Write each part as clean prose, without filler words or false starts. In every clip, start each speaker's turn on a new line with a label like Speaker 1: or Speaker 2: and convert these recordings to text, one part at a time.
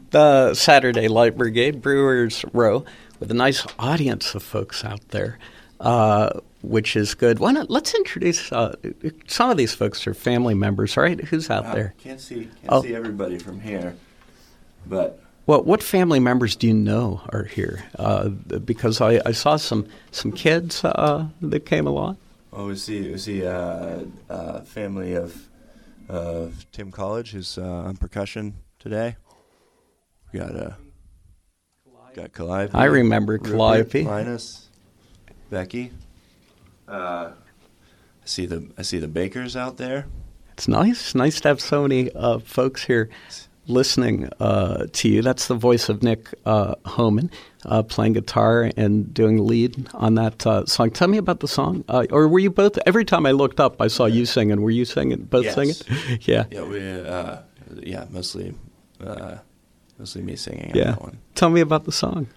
Speaker 1: The Saturday Light Brigade, Brewers Row, with a nice audience of folks out there, which is good. Why not? Let's introduce some of these folks are family members, right? Who's out there?
Speaker 2: Can't see everybody from here, but
Speaker 1: well, what family members do you know are here? Because I saw some kids that came along.
Speaker 2: Oh, we see a family of Tim College, who's on percussion today. We got Calliope.
Speaker 1: I remember Calliope.
Speaker 2: Linus, Becky. I see the Bakers out there.
Speaker 1: It's nice to have so many folks here listening to you. That's the voice of Nick Homan, playing guitar and doing lead on that song. Tell me about the song. Or were you both? Every time I looked up, I saw you singing. Were you singing? Both
Speaker 2: yes.
Speaker 1: singing? Yeah.
Speaker 2: Yeah, mostly me singing.
Speaker 1: Yeah.
Speaker 2: On that one.
Speaker 1: Tell me about the song.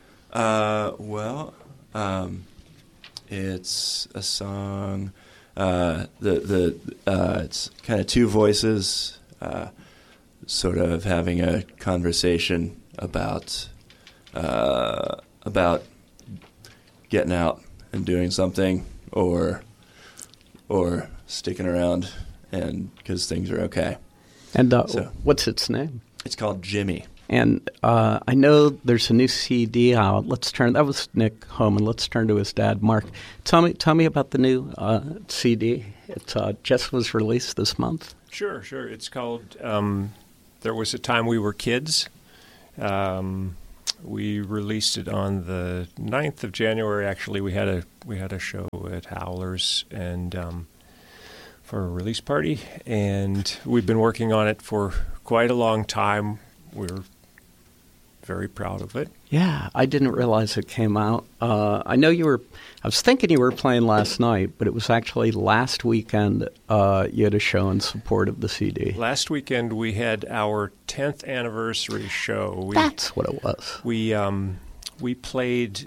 Speaker 2: It's a song. It's kind of two voices. Sort of having a conversation about getting out and doing something, or sticking around, and because things are okay.
Speaker 1: And what's its name?
Speaker 2: It's called Jimmy.
Speaker 1: And I know there's a new CD out. That was Nick Homan. Let's turn to his dad, Mark. Tell me about the new CD. It just was released this month.
Speaker 3: Sure. It's called There Was a Time We Were Kids. We released it on the 9th of January. Actually, we had a show at Howlers and for a release party, and we've been working on it for quite a long time. We're very proud of it.
Speaker 1: Yeah, I didn't realize it came out. I know I was thinking you were playing last night, but it was actually last weekend you had a show in support of the CD.
Speaker 3: Last weekend we had our 10th anniversary show.
Speaker 1: That's what it was.
Speaker 3: We played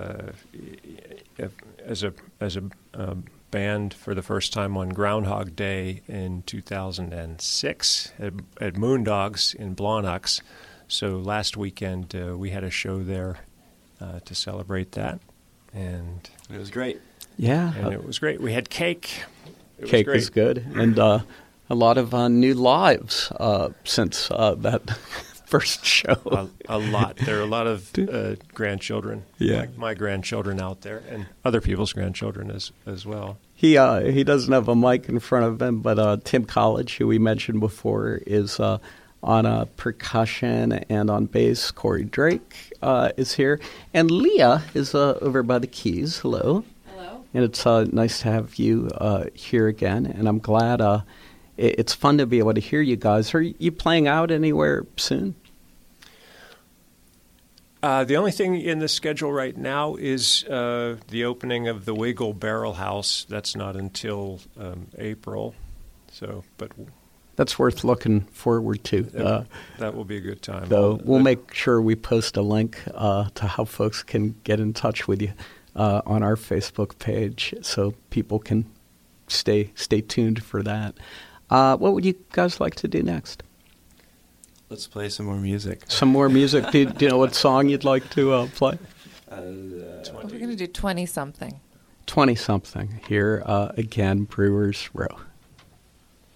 Speaker 3: as a band for the first time on Groundhog Day in 2006 at Moondogs in Blawnox. So last weekend we had a show there to celebrate that, and
Speaker 2: it was great.
Speaker 1: Yeah,
Speaker 3: and it was great. We had cake.
Speaker 1: Cake was good, and a lot of new lives since that first show.
Speaker 3: A lot. There are a lot of grandchildren.
Speaker 1: Yeah,
Speaker 3: my grandchildren out there, and other people's grandchildren as well.
Speaker 1: He doesn't have a mic in front of him, but Tim College, who we mentioned before, is on percussion and on bass. Corey Drake is here. And Leah is over by the keys. Hello.
Speaker 4: Hello.
Speaker 1: And it's nice to have you here again. And I'm glad it's fun to be able to hear you guys. Are you playing out anywhere soon?
Speaker 3: The only thing in the schedule right now is the opening of the Wiggle Barrel House. That's not until April. But
Speaker 1: that's worth looking forward to.
Speaker 3: That will be a good time.
Speaker 1: Though we'll make sure we post a link to how folks can get in touch with you on our Facebook page, so people can stay tuned for that. What would you guys like to do next?
Speaker 2: Let's play some more music.
Speaker 1: Some more music. Do you know what song you'd like to play?
Speaker 4: We're going to do 20-something.
Speaker 1: 20-something here again, Brewers Row.